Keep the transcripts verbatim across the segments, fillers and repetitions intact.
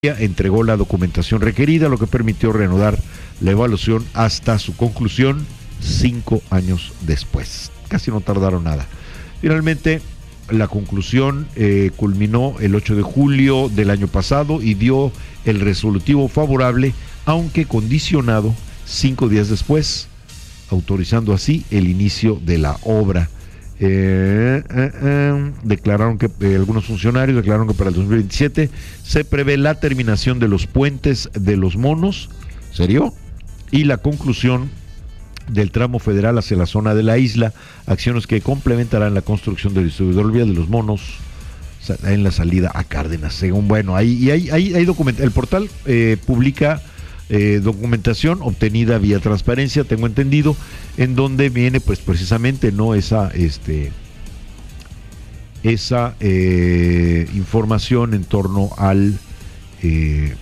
entregó la documentación requerida, lo que permitió reanudar la evaluación hasta su conclusión cinco años después. Casi no tardaron nada. Finalmente, la conclusión eh, culminó el ocho de julio del año pasado y dio el resolutivo favorable, aunque condicionado cinco días después, autorizando así el inicio de la obra. Eh, eh, eh, declararon que eh, algunos funcionarios declararon que para el dos mil veintisiete se prevé la terminación de los puentes de Los Monos, ¿serio? Y la conclusión del tramo federal hacia la zona de la isla, acciones que complementarán la construcción del distribuidor vial de Los Monos en la salida a Cárdenas. Según, bueno, ahí y hay, hay, hay documentación. El portal eh, publica Eh, documentación obtenida vía transparencia, tengo entendido, en donde viene pues precisamente no esa este esa eh, información en torno al eh,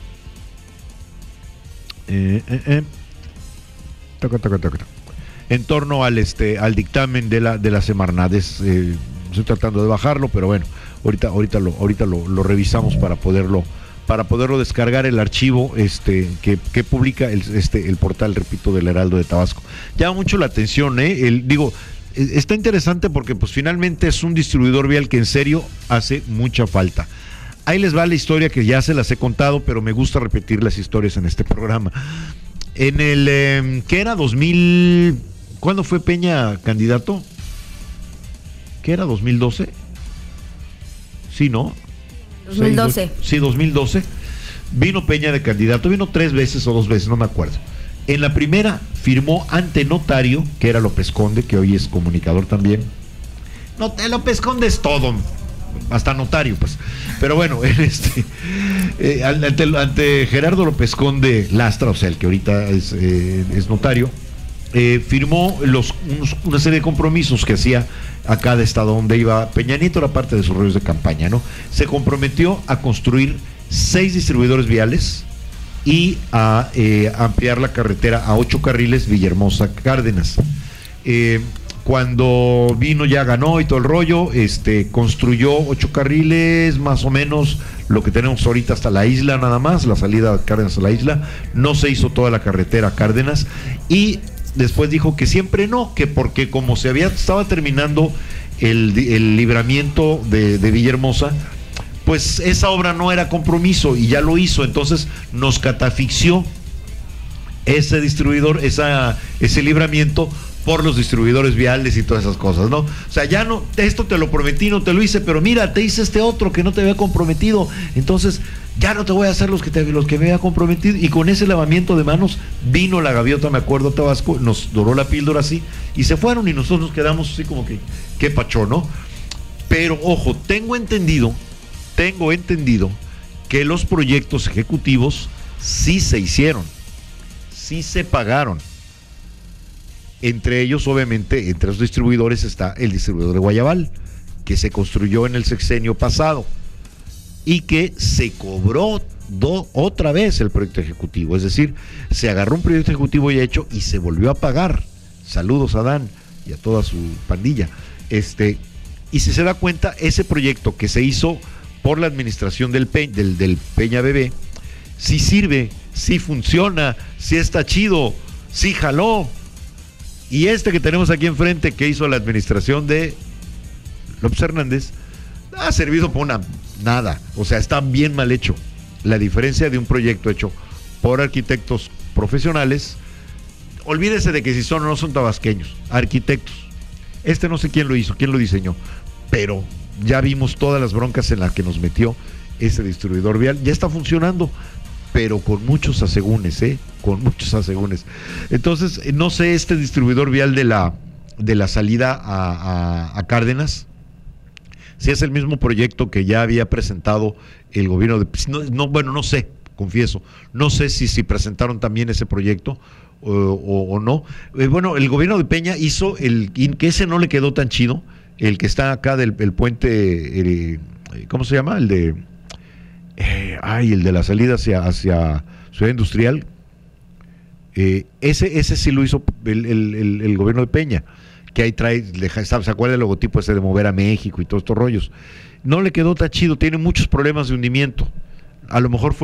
eh, eh, eh, toca, toca, toca, toca, en torno al este al dictamen de la de la Semarnat. Es, eh, estoy tratando de bajarlo, pero bueno, ahorita ahorita lo ahorita lo, lo revisamos para poderlo para poderlo descargar el archivo este que, que publica el, este, el portal, repito, del Heraldo de Tabasco. Llama mucho la atención, ¿eh? El, digo, está interesante porque pues finalmente es un distribuidor vial que en serio hace mucha falta. Ahí les va la historia que ya se las he contado, pero me gusta repetir las historias en este programa. En el, eh, ¿qué era? dos mil, ¿cuándo fue Peña candidato? ¿Qué era? ¿dos mil doce? Sí, ¿no? dos mil doce. Sí, dos mil doce. Vino Peña de candidato, vino tres veces o dos veces, no me acuerdo. En la primera firmó ante notario, que era López Conde, que hoy es comunicador también. No, López Conde es todo, hasta notario, pues. Pero bueno, este, eh, ante, ante Gerardo López Conde Lastra, o sea, el que ahorita es, eh, es notario, eh, firmó los, unos, una serie de compromisos que hacía a cada estado donde iba Peña Nieto, era parte de sus rollos de campaña, ¿no? Se comprometió a construir seis distribuidores viales y a eh, ampliar la carretera a ocho carriles Villahermosa Cárdenas. Eh, cuando vino ya ganó y todo el rollo, este, construyó ocho carriles, más o menos lo que tenemos ahorita hasta la isla nada más, la salida de Cárdenas a la isla. No se hizo toda la carretera a Cárdenas y después dijo que siempre no, que porque como se había estaba terminando el, el libramiento de, de Villahermosa, pues esa obra no era compromiso y ya lo hizo, entonces nos catafixió ese distribuidor, esa, ese libramiento por los distribuidores viales y todas esas cosas, ¿no? O sea, ya no, esto te lo prometí, no te lo hice, pero mira, te hice este otro que no te había comprometido, entonces ya no te voy a hacer los que te, los que me había comprometido. Y con ese lavamiento de manos vino la gaviota, me acuerdo, Tabasco, nos doró la píldora así y se fueron y nosotros nos quedamos así como que, qué pacho, ¿no? Pero ojo, tengo entendido, tengo entendido que los proyectos ejecutivos sí se hicieron, sí se pagaron. Entre ellos, obviamente, entre los distribuidores está el distribuidor de Guayabal, que se construyó en el sexenio pasado y que se cobró do, otra vez el proyecto ejecutivo. Es decir, se agarró un proyecto ejecutivo ya hecho y se volvió a pagar. Saludos a Dan y a toda su pandilla. Este, y si se da cuenta, ese proyecto que se hizo por la administración del, Pe, del, del Peña Bebé, sí sirve, sí funciona, sí está chido, sí jaló. Y este que tenemos aquí enfrente, que hizo la administración de López Hernández, ha servido para una nada. O sea, está bien mal hecho. La diferencia de un proyecto hecho por arquitectos profesionales, olvídese de que si son o no son tabasqueños, arquitectos. Este no sé quién lo hizo, quién lo diseñó, pero ya vimos todas las broncas en las que nos metió ese distribuidor vial. Ya está funcionando, pero con muchos asegúnes, ¿eh? Con muchos asegúnes. Entonces, no sé, este distribuidor vial de la, de la salida a, a, a Cárdenas, si es el mismo proyecto que ya había presentado el gobierno de... No, no, bueno, no sé, confieso, no sé si, si presentaron también ese proyecto o, o, o no. Eh, bueno, el gobierno de Peña hizo el... que ese no le quedó tan chido, el que está acá del el puente, el, ¿cómo se llama? El de... Eh, ay, el de la salida hacia, hacia Ciudad Industrial, eh, ese, ese sí lo hizo el, el, el, el gobierno de Peña, que ahí trae, ¿se acuerda el logotipo ese de mover a México y todos estos rollos? No le quedó tan chido, tiene muchos problemas de hundimiento. A lo mejor fue